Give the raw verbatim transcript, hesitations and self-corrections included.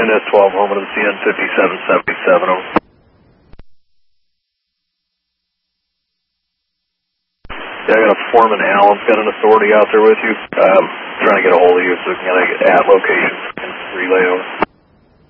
nine S twelve, home of the C N fifty-seven seventy-seven. Over. Yeah, I got a foreman, Alan's got an authority out there with you. Um, trying to get a hold of you so we can get at locations and relay over.